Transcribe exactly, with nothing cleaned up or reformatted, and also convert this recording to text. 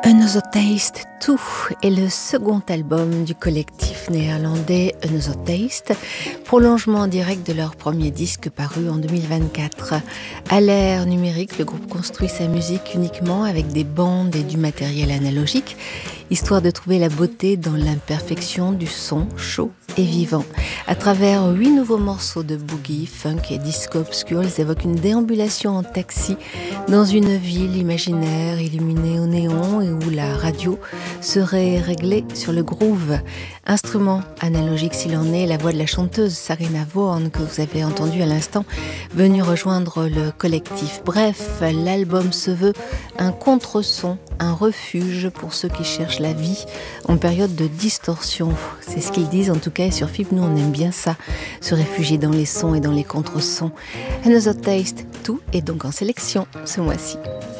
Another Taste deux est le second album du collectif néerlandais Another Taste, prolongement en direct de leur premier disque paru en deux mille vingt-quatre. À l'ère numérique, le groupe construit sa musique uniquement avec des bandes et du matériel analogique, histoire de trouver la beauté dans l'imperfection du son chaud et vivant. À travers huit nouveaux morceaux de boogie, funk et disco obscur, ils évoquent une déambulation en taxi dans une ville imaginaire illuminée au néon et où la radio serait réglée sur le groove. Instrument analogique s'il en est, la voix de la chanteuse Sarina Vaughan que vous avez entendue à l'instant, venue rejoindre le collectif. Bref, l'album se veut un contre-son, un refuge pour ceux qui cherchent la vie en période de distorsion. C'est ce qu'ils disent en tout cas, et sur F I B, nous on aime bien ça, se réfugier dans les sons et dans les contre-sons. Another Taste deux est donc en sélection ce mois-ci.